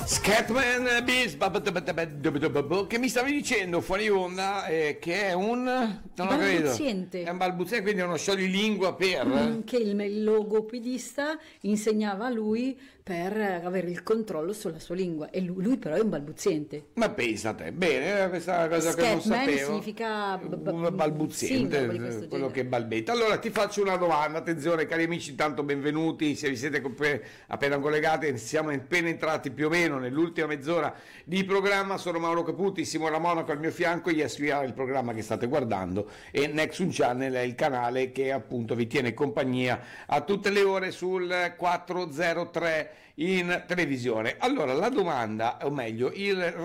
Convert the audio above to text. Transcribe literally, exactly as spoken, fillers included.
Scatman Beast, che mi stavi dicendo fuori onda eh, che è un non lo credo, balbuziente. È un balbuziente, quindi è uno scioglilingua per Mm, che il, il logopedista insegnava a lui per avere il controllo sulla sua lingua, e lui, lui però è un balbuziente. ma pensa a te, bene, eh, questa cosa che non Scatman sapevo. significa b- b- Un balbuziente, sì, una roba di questo quello genere. che balbetta. Allora ti faccio una domanda, attenzione cari amici, intanto benvenuti, se vi siete comp- appena collegati, siamo appena entrati più o meno nell'ultima mezz'ora di programma. Sono Mauro Caputi, Simona Monaco al mio fianco, Yes We Are è il programma che state guardando e Nexus Channel è il canale che appunto vi tiene compagnia a tutte le ore sul quattrocentotre in televisione. Allora la domanda, o meglio il